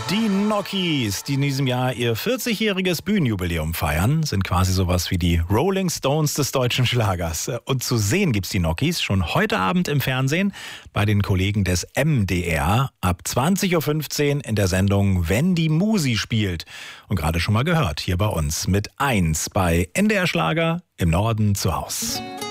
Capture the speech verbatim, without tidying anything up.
Die Gnocchis, die in diesem Jahr ihr vierzigjähriges Bühnenjubiläum feiern, sind quasi sowas wie die Rolling Stones des deutschen Schlagers. Und zu sehen gibt's die Gnocchis schon heute Abend im Fernsehen bei den Kollegen des M D R ab zwanzig Uhr fünfzehn in der Sendung Wenn die Musi spielt. Und gerade schon mal gehört hier bei uns mit eins bei N D R Schlager im Norden zu Haus.